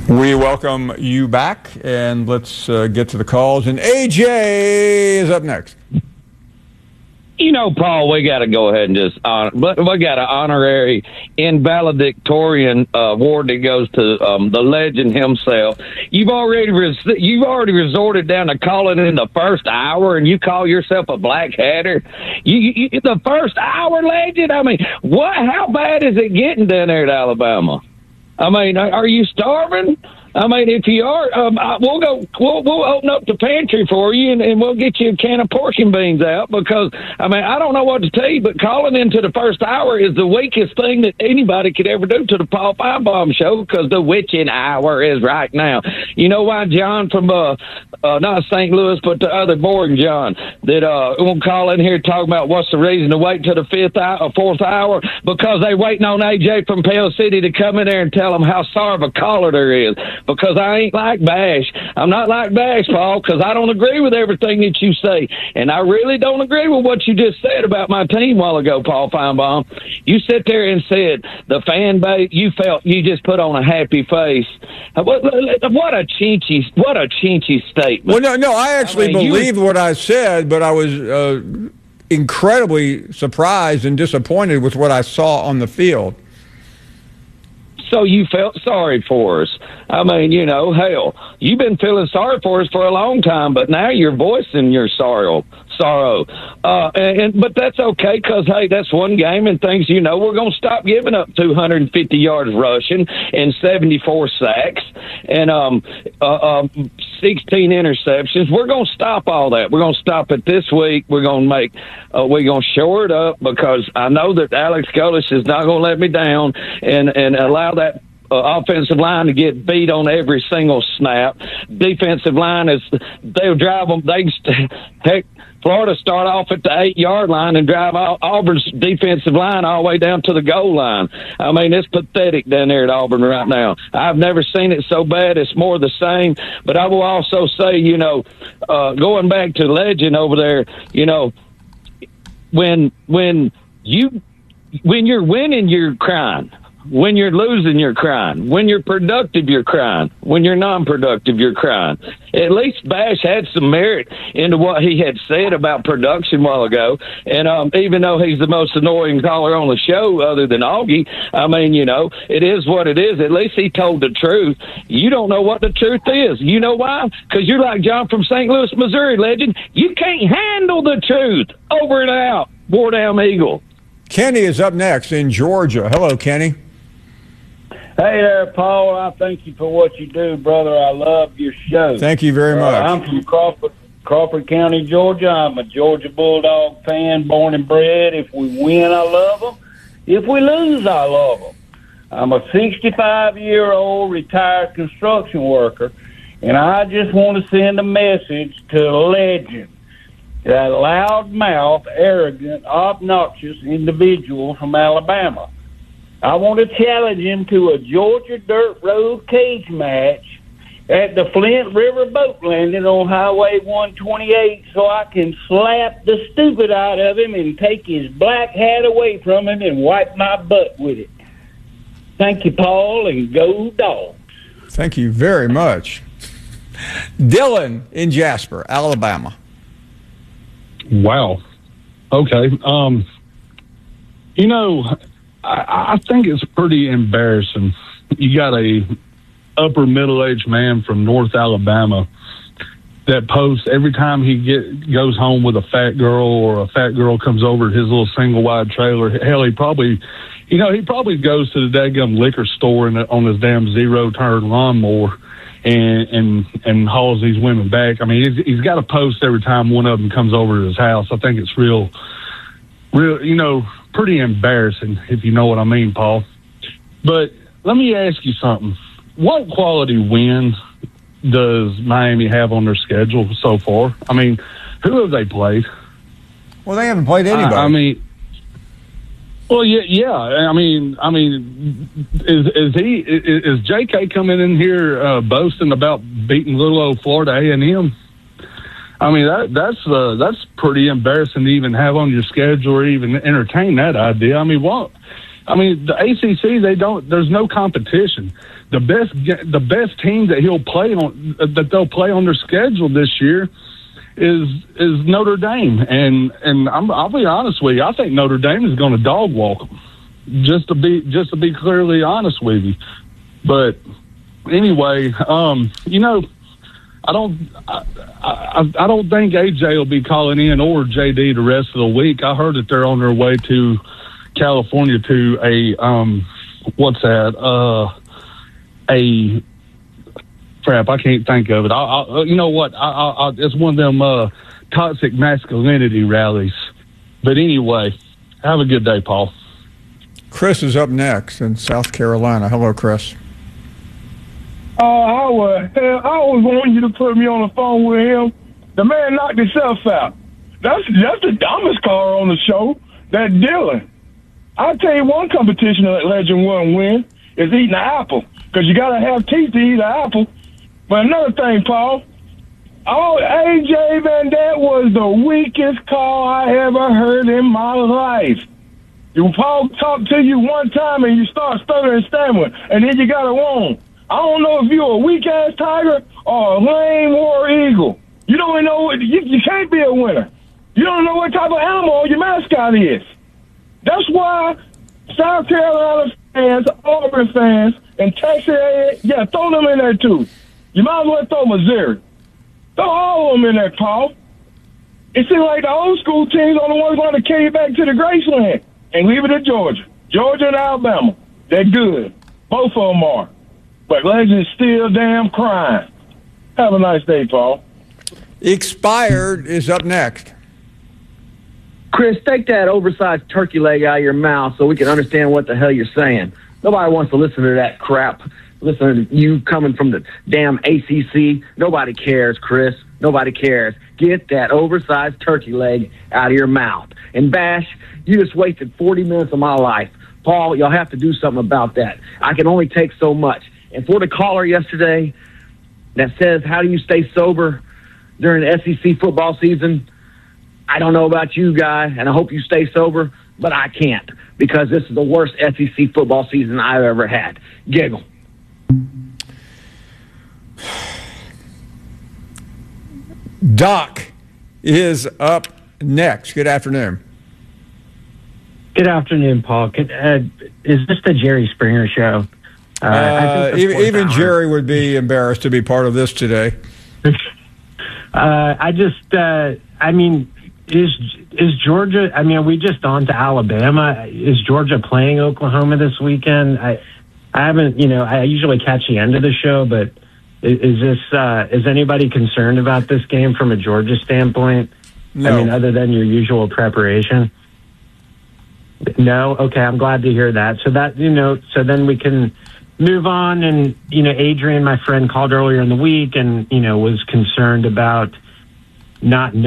We welcome you back, and let's get to the calls. And AJ is up next. You know, Paul, we got to go ahead and just honor. But we got an honorary invaledictorian award that goes to the legend himself. You've already resorted down to calling in the first hour, and you call yourself a black hatter. You the first hour legend. I mean, what? How bad is it getting down there at Alabama? I mean, are you starving? I mean, if you are, we'll open up the pantry for you, and we'll get you a can of pork and beans out, because, I mean, I don't know what to tell you, but calling into the first hour is the weakest thing that anybody could ever do to the Paul Finebaum show, because the witching hour is right now. You know why John from, not St. Louis, but the other boring John, that won't call in here talking about what's the reason to wait till the fourth hour? Because they waiting on AJ from Pale City to come in there and tell them how sorry of a caller there is. Because I ain't like Bash. I'm not like Bash, Paul, because I don't agree with everything that you say. And I really don't agree with what you just said about my team a while ago, Paul Finebaum. You sit there and said the fan base, you felt you just put on a happy face. What a chinchy statement. Well, no, I actually believed what I said, but I was incredibly surprised and disappointed with what I saw on the field. So you felt sorry for us. I mean, you know, hell, you've been feeling sorry for us for a long time, but now you're voicing your sorrow. But that's okay, because, hey, that's one game, and things, you know, we're going to stop giving up 250 yards rushing and 74 sacks and 16 interceptions. We're going to stop all that. We're going to stop it this week. We're going to shore it up, because I know that Alex Golesh is not going to let me down and allow that offensive line to get beat on every single snap. Defensive line they'll drive them. Heck, Florida start off at the 8-yard line and drive Auburn's defensive line all the way down to the goal line. I mean, it's pathetic down there at Auburn right now. I've never seen it so bad. It's more the same. But I will also say, you know, going back to legend over there, you know, when you're winning, you're crying. When you're losing, you're crying. When you're productive, you're crying. When you're non-productive, you're crying. At least Bash had some merit into what he had said about production a while ago. And even though he's the most annoying caller on the show other than Augie, I mean, you know, it is what it is. At least he told the truth. You don't know what the truth is. You know why? Because you're like John from St. Louis, Missouri, legend. You can't handle the truth. Over and out. War down Eagle. Kenny is up next in Georgia. Hello, Kenny. Hey there, Paul. I thank you for what you do, brother. I love your show. Thank you very much. I'm from Crawford County, Georgia. I'm a Georgia Bulldog fan, born and bred. If we win, I love them. If we lose, I love them. I'm a 65-year-old retired construction worker, and I just want to send a message to legend, that loudmouth, arrogant, obnoxious individual from Alabama. I want to challenge him to a Georgia Dirt Road cage match at the Flint River boat landing on Highway 128, so I can slap the stupid out of him and take his black hat away from him and wipe my butt with it. Thank you, Paul, and go Dogs. Thank you very much. Dylan in Jasper, Alabama. Wow. Okay. You know, I think it's pretty embarrassing. You got a upper middle-aged man from North Alabama that posts every time he goes home with a fat girl, or a fat girl comes over to his little single-wide trailer. Hell, he probably goes to the daggum liquor store on his damn zero-turn lawnmower and hauls these women back. I mean, he's got to post every time one of them comes over to his house. I think it's real, you know, pretty embarrassing, if you know what I mean, Paul. But let me ask you something. What quality wins does Miami have on their schedule so far? I mean, who have they played? Well, they haven't played anybody. I mean, well, yeah. I mean, is J.K. coming in here boasting about beating little old Florida A&M? I mean, that's pretty embarrassing to even have on your schedule or even entertain that idea. I mean, what? I mean, the ACC, there's no competition. The best team that they'll play on their schedule this year is Notre Dame. And I'll be honest with you, I think Notre Dame is going to dog walk them. Just to be clearly honest with you. But anyway, I don't think AJ will be calling in or JD the rest of the week. I heard that they're on their way to California to a crap, I can't think of it. You know what? It's one of them toxic masculinity rallies. But anyway, have a good day, Paul. Chris is up next in South Carolina. Hello, Chris. I was wanting you to put me on the phone with him. The man knocked himself out. That's the dumbest caller on the show. That Dylan. I'll tell you one competition that Legend wouldn't win is eating an apple, because you got to have teeth to eat an apple. But another thing, Paul, AJ Van Dant was the weakest call I ever heard in my life. Paul talked to you one time and you start stuttering and stammering, and then you got it wrong. I don't know if you're a weak-ass tiger or a lame war eagle. You don't know. You can't be a winner. You don't know what type of animal your mascot is. That's why South Carolina fans, Auburn fans, and Texas, throw them in there too. You might as well throw Missouri. Throw all of them in there, Paul. It seems like the old school teams are the ones going to carry you back to the Graceland and leave it to Georgia. Georgia and Alabama, they're good. Both of them are. But Legend's still damn crying. Have a nice day, Paul. Expired is up next. Chris, take that oversized turkey leg out of your mouth so we can understand what the hell you're saying. Nobody wants to listen to that crap. Listen to you coming from the damn ACC. Nobody cares, Chris. Nobody cares. Get that oversized turkey leg out of your mouth. And Bash, you just wasted 40 minutes of my life. Paul, you'll have to do something about that. I can only take so much. And for the caller yesterday that says, how do you stay sober during the SEC football season? I don't know about you guys, and I hope you stay sober, but I can't, because this is the worst SEC football season I've ever had. Giggle. Doc is up next. Good afternoon. Good afternoon, Paul. Is this the Jerry Springer show? Even Jerry would be embarrassed to be part of this today. Is Georgia? I mean, are we just on to Alabama? Is Georgia playing Oklahoma this weekend? I haven't. I usually catch the end of the show, but is anybody concerned about this game from a Georgia standpoint? No. I mean, other than your usual preparation. No. Okay, I'm glad to hear that. So that so then we can move on. And Adrian, my friend, called earlier in the week and was concerned about not